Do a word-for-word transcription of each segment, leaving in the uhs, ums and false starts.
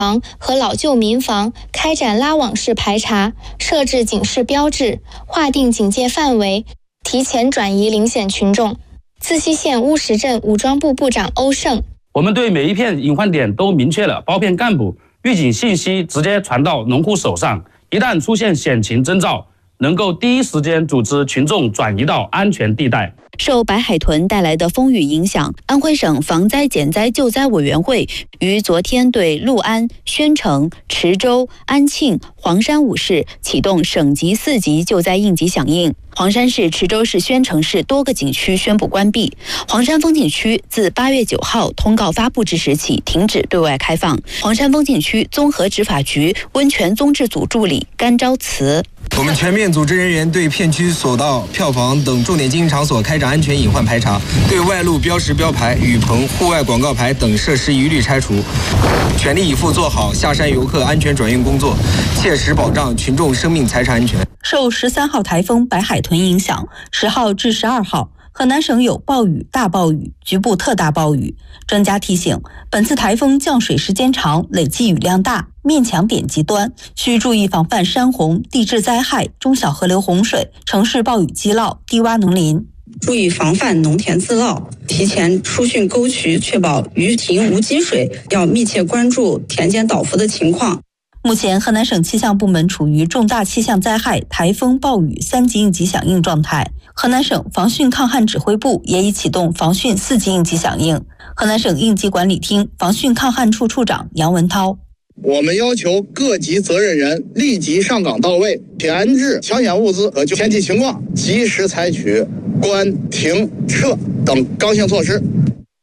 房和老旧民房开展拉网式排查，设置警示标志，划定警戒范围，提前转移零险群众。自溪县乌石镇武装部部长欧胜： 我们对每一片隐患点都明确了包片干部，预警信息直接传到农户手上，一旦出现险情征兆，能够第一时间组织群众转移到安全地带。 受白海豚带来的风雨影响，安徽省防灾减灾救灾委员会于昨天对六安、宣城、池州、安庆、黄山五市启动省级四级救灾应急响应。黄山市、池州市、宣城市多个景区宣布关闭，黄山风景区自八月九号通告发布之时起停止对外开放。黄山风景区综合执法局温泉综治组助理甘昭慈： 我们全面组织人员对片区索道、票房等重点经营场所开展安全隐患排查，对外路标识标牌、雨棚、户外广告牌等设施一律拆除，全力以赴做好下山游客安全转运工作，切实保障群众生命财产安全。 受十三号台风白海豚影响，十号至十二号，河南省有暴雨、大暴雨、局部特大暴雨。专家提醒，本次台风降水时间长，累计雨量大，面强点极端，需注意防范山洪、地质灾害、中小河流洪水、城市暴雨积涝、低洼农林。 注意防范农田自涝，提前疏浚沟渠，确保鱼塘无积水。要密切关注田间倒伏的情况。 目前，河南省气象部门处于重大气象灾害、台风、暴雨三级应急响应状态。河南省防汛抗旱指挥部也已启动防汛四级应急响应。河南省应急管理厅防汛抗旱处处长杨文涛： 我们要求各级责任人立即上岗到位，前置抢险物资和天气情况，及时采取关、停、撤等刚性措施。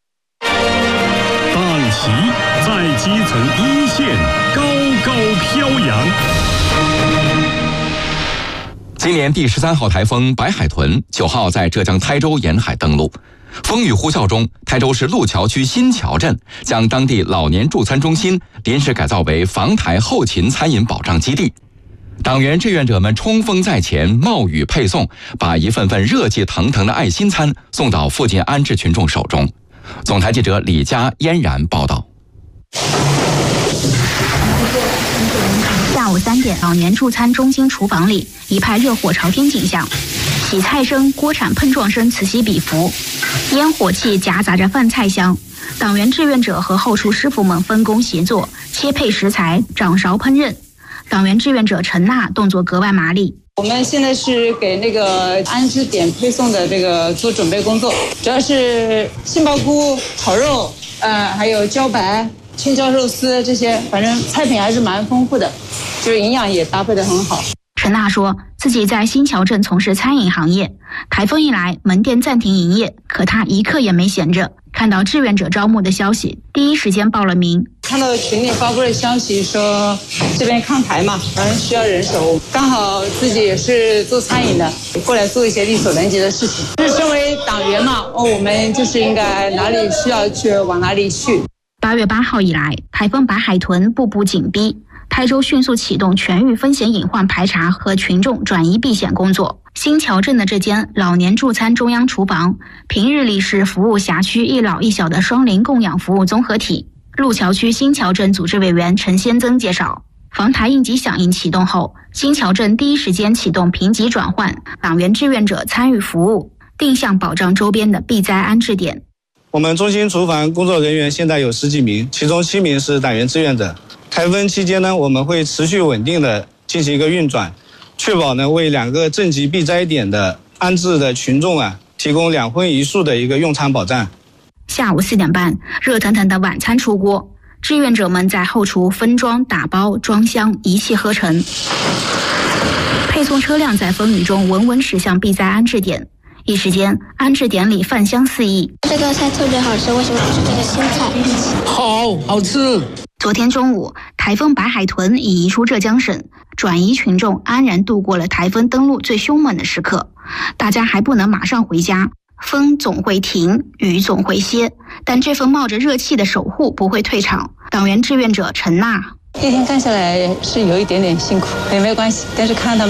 大旗在基层一线高高飘扬。 今年第十三号台风白海豚九号在浙江台州沿海登陆，风雨呼啸中，台州市路桥区新桥镇将当地老年助餐中心临时改造为防台后勤餐饮保障基地。党员志愿者们冲锋在前，冒雨配送，把一份份热气腾腾的爱心餐送到附近安置群众手中。总台记者李佳嫣然报道。 下午三点，老年助餐中心厨房里一派热火朝天景象，洗菜声、锅铲碰撞声此起彼伏，烟火气夹杂着饭菜香。党员志愿者和后厨师傅们分工协作，切配食材，掌勺烹饪。党员志愿者陈娜动作格外麻利。 我们现在是给那个安置点配送的这个做准备工作，主要是杏鲍菇、炒肉，呃，还有茭白、青椒肉丝这些，反正菜品还是蛮丰富的，就是营养也搭配得很好。 陈娜说自己在新桥镇从事餐饮行业，台风一来，门店暂停营业，可她一刻也没闲着。看到志愿者招募的消息，第一时间报了名。 看到群里发布的消息说这边抗台嘛，反正需要人手，刚好自己也是做餐饮的，过来做一些力所能及的事情。就是身为党员嘛，哦，我们就是应该哪里需要去往哪里去。 八月八号以来，台风白海豚步步紧逼，台州迅速启动全域风险隐患排查和群众转移避险工作。新桥镇的这间老年助餐中央厨房，平日里是服务辖区一老一小的双龄供养服务综合体。路桥区新桥镇组织委员陈先增介绍，防台应急响应启动后，新桥镇第一时间启动评级转换，党员志愿者参与服务，定向保障周边的避灾安置点。 我们中心厨房工作人员现在有十几名，其中七名是党员志愿者。台风期间呢，我们会持续稳定的进行一个运转，确保呢为两个镇级避灾点的安置的群众啊提供两荤一素的一个用餐保障。 下午四点半，热腾腾的晚餐出锅，志愿者们在后厨分装、打包、装箱，一气呵成。配送车辆在风雨中稳稳驶向避灾安置点。一时间，安置点里饭香四溢。 这个菜特别好吃，为什么是这个新菜？ 好好吃。 昨天中午，台风白海豚已移出浙江省，转移群众安然度过了台风登陆最凶猛的时刻。大家还不能马上回家，风总会停，雨总会歇，但这份冒着热气的守护不会退场。党员志愿者陈娜： 一天干下来是有一点点辛苦，也没有关系，但是看他们